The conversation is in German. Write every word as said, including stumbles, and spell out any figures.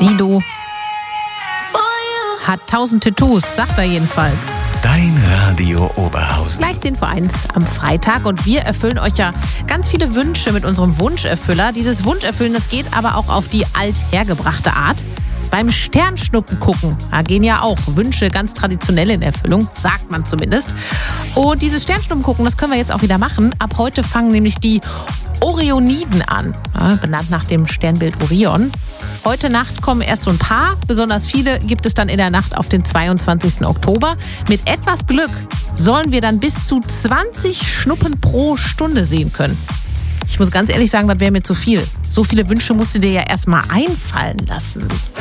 Sido hat tausend Tattoos, sagt er jedenfalls. Dein Radio Oberhausen. Gleich zehn vor eins am Freitag und wir erfüllen euch ja ganz viele Wünsche mit unserem Wunscherfüller. Dieses Wunscherfüllen, das geht aber auch auf die althergebrachte Art. Beim Sternschnuppen gucken, da gehen ja auch Wünsche ganz traditionell in Erfüllung, sagt man zumindest. Und dieses Sternschnuppen gucken, das können wir jetzt auch wieder machen. Ab heute fangen nämlich die Orioniden an, ja, benannt nach dem Sternbild Orion. Heute Nacht kommen erst so ein paar, besonders viele gibt es dann in der Nacht auf den zweiundzwanzigsten Oktober. Mit etwas Glück sollen wir dann bis zu zwanzig Schnuppen pro Stunde sehen können. Ich muss ganz ehrlich sagen, das wäre mir zu viel. So viele Wünsche musst du dir ja erstmal einfallen lassen.